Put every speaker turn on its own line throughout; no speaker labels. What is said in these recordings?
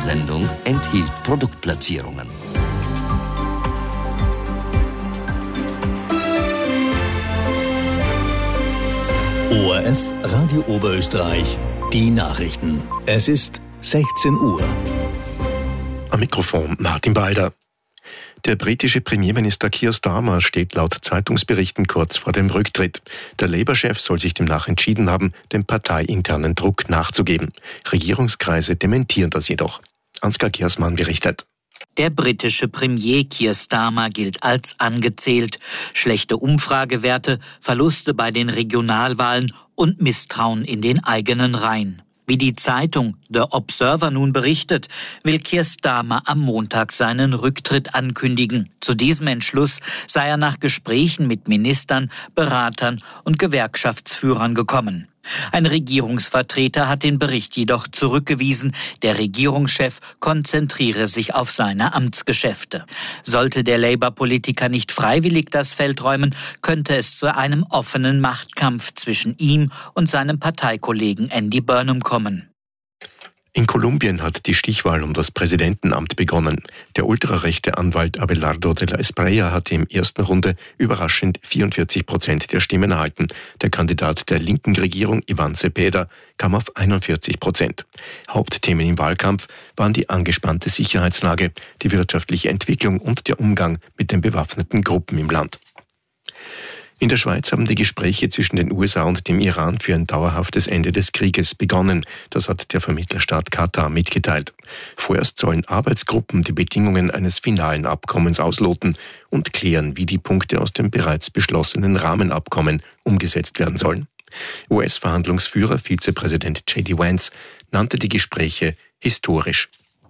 Sendung enthielt Produktplatzierungen.
ORF Radio Oberösterreich, die Nachrichten. Es ist 16 Uhr.
Am Mikrofon Martin Balder. Der britische Premierminister Keir Starmer steht laut Zeitungsberichten kurz vor dem Rücktritt. Der Labour-Chef soll sich demnach entschieden haben, dem parteiinternen Druck nachzugeben. Regierungskreise dementieren das jedoch. Ansgar Gersmann berichtet.
Der britische Premier Keir Starmer gilt als angezählt. Schlechte Umfragewerte, Verluste bei den Regionalwahlen und Misstrauen in den eigenen Reihen. Wie die Zeitung The Observer nun berichtet, will Keir Starmer am Montag seinen Rücktritt ankündigen. Zu diesem Entschluss sei er nach Gesprächen mit Ministern, Beratern und Gewerkschaftsführern gekommen. Ein Regierungsvertreter hat den Bericht jedoch zurückgewiesen. Der Regierungschef konzentriere sich auf seine Amtsgeschäfte. Sollte der Labour-Politiker nicht freiwillig das Feld räumen, könnte es zu einem offenen Machtkampf zwischen ihm und seinem Parteikollegen Andy Burnham kommen.
In Kolumbien hat die Stichwahl um das Präsidentenamt begonnen. Der ultrarechte Anwalt Abelardo de la Espriella hatte im ersten Runde überraschend 44% der Stimmen erhalten. Der Kandidat der linken Regierung, Iván Cepeda, kam auf 41%. Hauptthemen im Wahlkampf waren die angespannte Sicherheitslage, die wirtschaftliche Entwicklung und der Umgang mit den bewaffneten Gruppen im Land. In der Schweiz haben die Gespräche zwischen den USA und dem Iran für ein dauerhaftes Ende des Krieges begonnen. Das hat der Vermittlerstaat Katar mitgeteilt. Vorerst sollen Arbeitsgruppen die Bedingungen eines finalen Abkommens ausloten und klären, wie die Punkte aus dem bereits beschlossenen Rahmenabkommen umgesetzt werden sollen. US-Verhandlungsführer Vizepräsident J.D. Vance nannte die Gespräche historisch.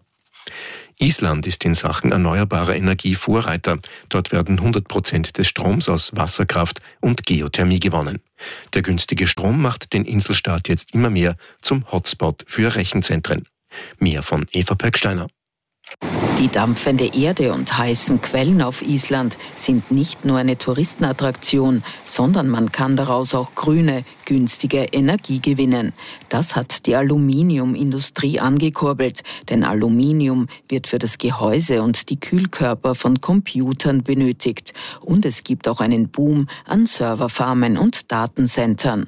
Island ist in Sachen erneuerbarer Energie Vorreiter. Dort werden 100% des Stroms aus Wasserkraft und Geothermie gewonnen. Der günstige Strom macht den Inselstaat jetzt immer mehr zum Hotspot für Rechenzentren. Mehr von Eva Pöcksteiner.
Die dampfende Erde und heißen Quellen auf Island sind nicht nur eine Touristenattraktion, sondern man kann daraus auch grüne, günstige Energie gewinnen. Das hat die Aluminiumindustrie angekurbelt, denn Aluminium wird für das Gehäuse und die Kühlkörper von Computern benötigt. Und es gibt auch einen Boom an Serverfarmen und Datencentern.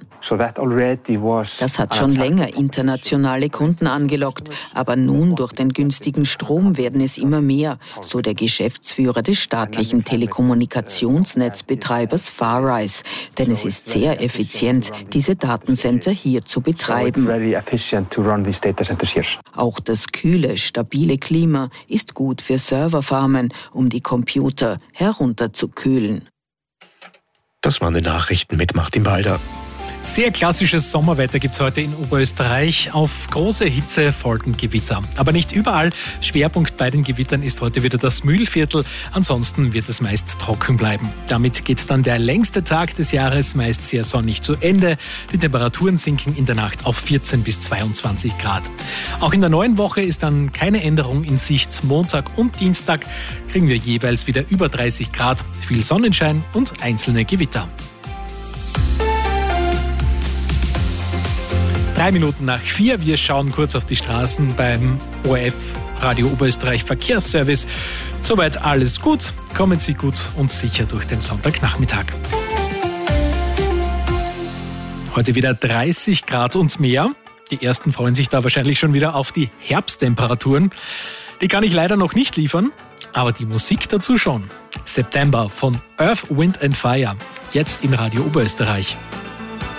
Das hat schon länger internationale Kunden angelockt, aber nun durch den günstigen Strom werden es immer mehr, so der Geschäftsführer des staatlichen Telekommunikationsnetzbetreibers Farrise. Denn es ist sehr effizient, diese Datencenter hier zu betreiben. Auch das kühle, stabile Klima ist gut für Serverfarmen, um die Computer herunterzukühlen.
Das waren die Nachrichten mit Martin Balder.
Sehr klassisches Sommerwetter gibt es heute in Oberösterreich. Auf große Hitze folgen Gewitter. Aber nicht überall. Schwerpunkt bei den Gewittern ist heute wieder das Mühlviertel. Ansonsten wird es meist trocken bleiben. Damit geht dann der längste Tag des Jahres meist sehr sonnig zu Ende. Die Temperaturen sinken in der Nacht auf 14 bis 22 Grad. Auch in der neuen Woche ist dann keine Änderung in Sicht. Montag und Dienstag kriegen wir jeweils wieder über 30 Grad. Viel Sonnenschein und einzelne Gewitter. 3:03. Wir schauen kurz auf die Straßen beim ORF Radio Oberösterreich Verkehrsservice. Soweit alles gut. Kommen Sie gut und sicher durch den Sonntagnachmittag. Heute wieder 30 Grad und mehr. Die ersten freuen sich da wahrscheinlich schon wieder auf die Herbsttemperaturen. Die kann ich leider noch nicht liefern, aber die Musik dazu schon. September von Earth, Wind and Fire. Jetzt in Radio Oberösterreich.